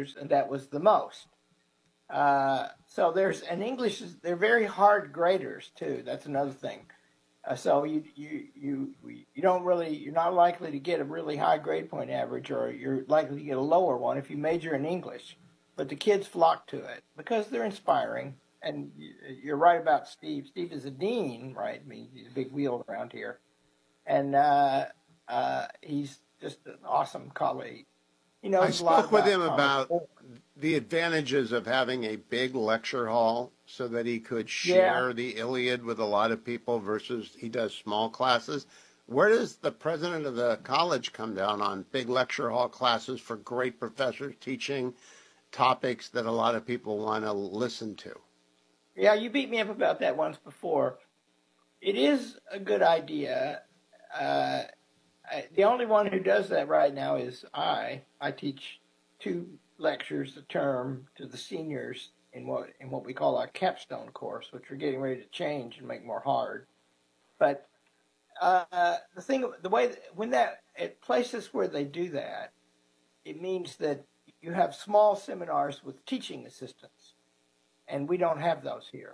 lectures, and that was the most. So they're very hard graders too. That's another thing. So you're not likely to get a really high grade point average, or you're likely to get a lower one if you major in English. But the kids flock to it because they're inspiring. And you're right about Steve. Steve is a dean, right? I mean, he's a big wheel around here, and he's just an awesome colleague. He I knows a lot spoke with about him Thomas about More. the advantages of having a big lecture hall so that he could Yeah, share the Iliad with a lot of people versus he does small classes. Where does the president of the college come down on big lecture hall classes for great professors teaching topics that a lot of people want to listen to? yeah. You beat me up about that once before. It is a good idea. Uh, the only one who does that right now is I. I teach 2 lectures a term to the seniors in what we call our capstone course, which we're getting ready to change and make more hard. But the way when that at places where they do that, it means that you have small seminars with teaching assistants, and we don't have those here.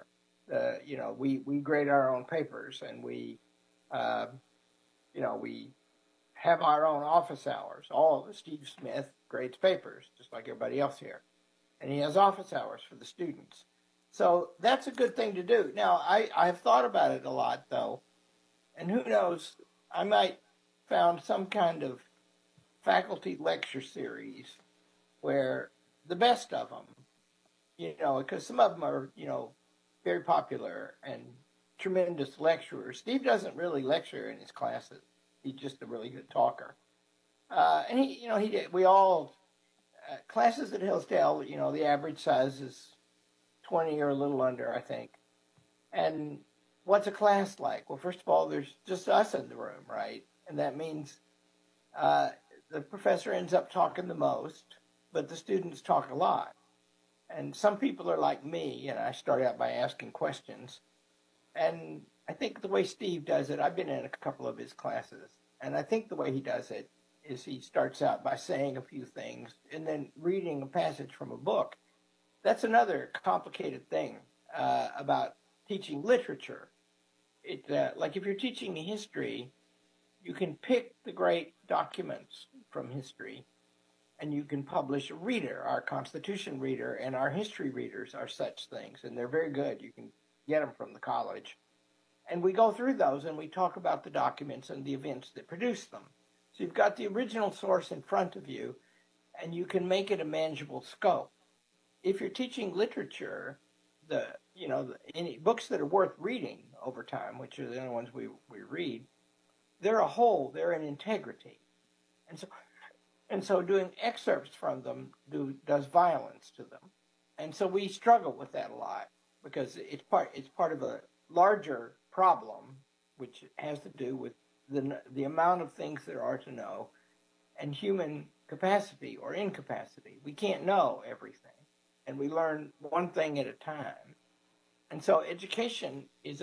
We grade our own papers, and uh, we have our own office hours. All of Steve Smith grades papers, just like everybody else here, and he has office hours for the students. So that's a good thing to do. Now, I've thought about it a lot, though, and who knows, I might found some kind of faculty lecture series where the best of them, because some of them are, very popular and tremendous lecturers. Steve doesn't really lecture in his classes. He's just a really good talker. And he did. We all classes at Hillsdale. The average size is 20 or a little under, I think. And what's a class like? Well, first of all, there's just us in the room, right? And that means uh, the professor ends up talking the most, but the students talk a lot. And some people are like me, and I start out by asking questions. And I think the way Steve does it, I've been in a couple of his classes, and I think the way he does it is he starts out by saying a few things and then reading a passage from a book. That's another complicated thing about teaching literature. Like if you're teaching history, you can pick the great documents from history and you can publish a reader. Our Constitution reader and our history readers are such things, and they're very good. You can get them from the college. And we go through those and we talk about the documents and the events that produce them. So you've got the original source in front of you, and you can make it a manageable scope. If you're teaching literature, any books that are worth reading over time, which are the only ones we read, they're a whole, they're an integrity. And so doing excerpts from them does violence to them. And so we struggle with that a lot because it's part of a larger problem, which has to do with the amount of things there are to know and human capacity or incapacity. We can't know everything, and we learn one thing at a time. And so education is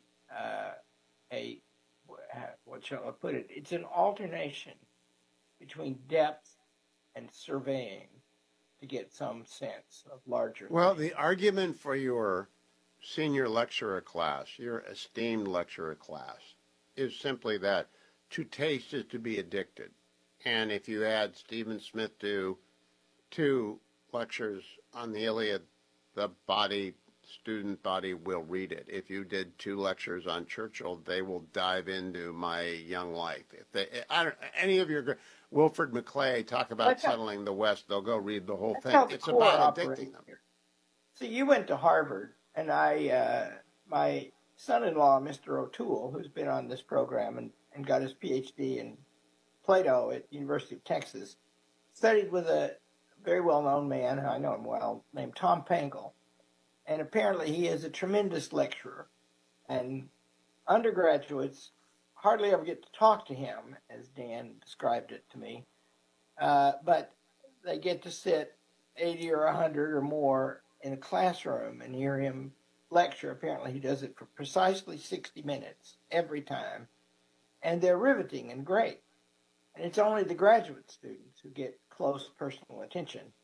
a what shall I put it? It's an alternation between depth and surveying to get some sense of larger Well, things. the argument for your senior lecturer class, your esteemed lecturer class, is simply that to taste is to be addicted. And if you add Stephen Smith to 2 lectures on the Iliad, the student body will read it. If you did 2 lectures on Churchill, they will dive into my young life. If any of your Wilfred McClay talk about That's how settling the West, they'll go read the whole that's thing. how the It's core about addicting operates them. here. See, you went to Harvard, and my son-in-law, Mr. O'Toole, who's been on this program and got his PhD in Plato at University of Texas, studied with a very well-known man, I know him well, named Tom Pangle. And apparently he is a tremendous lecturer. And undergraduates hardly ever get to talk to him, as Dan described it to me. But they get to sit 80 or 100 or more in a classroom and hear him lecture. Apparently, he does it for precisely 60 minutes every time. And they're riveting and great. And it's only the graduate students who get close personal attention.